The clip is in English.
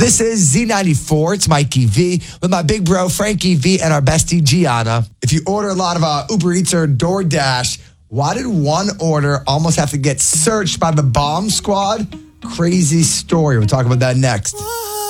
This is Z94. It's Mikey V with my big bro Frankie V and our bestie Gianna. If you order a lot of Uber Eats or DoorDash, why did one order almost have to get searched by the bomb squad? Crazy story. We'll talk about that next.